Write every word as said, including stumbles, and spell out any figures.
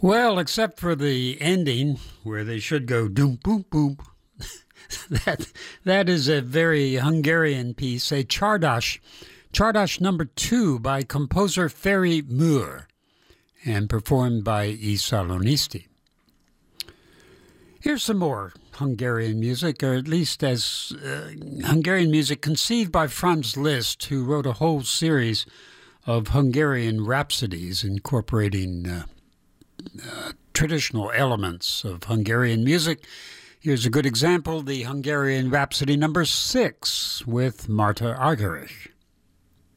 Well, except for the ending where they should go doom boom boom. that that is a very Hungarian piece, a Csárdás, Csárdás number two by composer Feri Mur and performed by I Salonisti. Here's some more Hungarian music, or at least as uh, Hungarian music conceived by Franz Liszt, who wrote a whole series of Hungarian rhapsodies incorporating uh, uh, traditional elements of Hungarian music. Here's a good example, the Hungarian Rhapsody number six with Marta Argerich.